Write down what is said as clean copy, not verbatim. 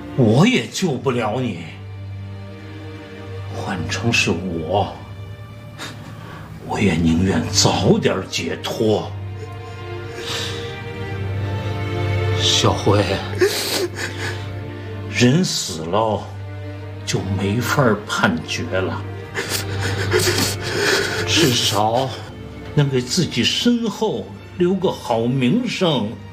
我也救不了你。换成是我也宁愿早点解脱。小辉，人死了就没法判决了，至少能给自己身后留个好名声。